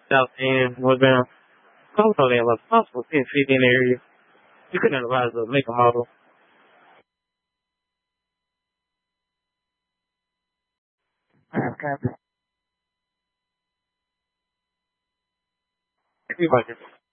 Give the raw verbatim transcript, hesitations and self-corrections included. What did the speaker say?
South End was been totally responsible in fifteen area. You couldn't advise to make a model. Okay. Everybody.